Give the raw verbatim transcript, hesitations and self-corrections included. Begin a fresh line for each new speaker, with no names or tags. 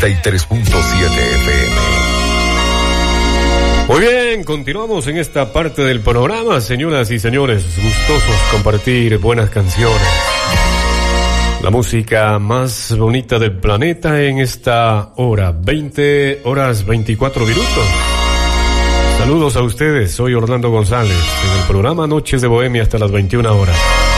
noventa y tres punto siete F M.
Muy bien, continuamos en esta parte del programa, señoras y señores, gustosos compartir buenas canciones. La música más bonita del planeta en esta hora, veinte horas veinticuatro minutos. Saludos a ustedes, soy Orlando González, en el programa Noches de Bohemia hasta las veintiuna horas.